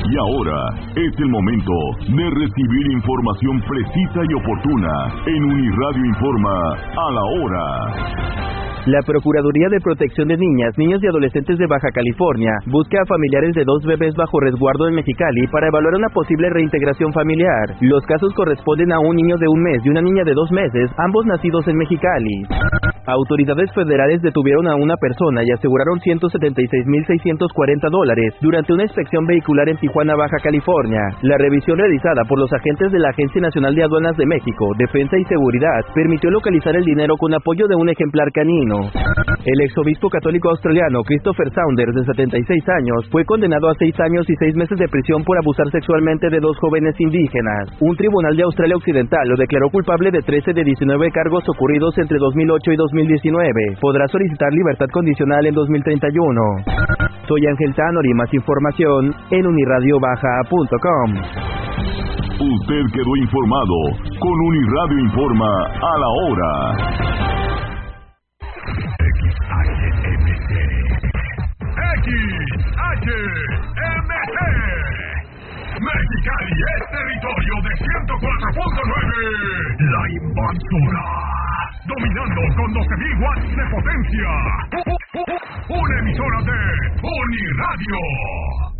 Y ahora es el momento de recibir información precisa y oportuna en Uniradio Informa a la hora. La Procuraduría de Protección de Niñas, Niños y Adolescentes de Baja California busca a familiares de 2 bebés bajo resguardo en Mexicali para evaluar una posible reintegración familiar. Los casos corresponden a un niño de 1 mes y una niña de 2 meses, ambos nacidos en Mexicali. Autoridades federales detuvieron a una persona y aseguraron $176,640 durante una inspección vehicular en Tijuana, Baja California. La revisión realizada por los agentes de la Agencia Nacional de Aduanas de México, Defensa y Seguridad permitió localizar el dinero con apoyo de un ejemplar canino. El exobispo católico australiano Christopher Saunders, de 76 años, fue condenado a 6 años y 6 meses de prisión por abusar sexualmente de 2 jóvenes indígenas. Un tribunal de Australia Occidental lo declaró culpable de 13 de 19 cargos ocurridos entre 2008 y 2019. Podrá solicitar libertad condicional en 2031. Soy Ángel Tanori, más información en unirradiobaja.com. Usted quedó informado con Uniradio Informa a la hora. XHMC. Mexicali es territorio de 104.9. La Invasora. Dominando con 12,000 watts de potencia. Una emisora de Uniradio.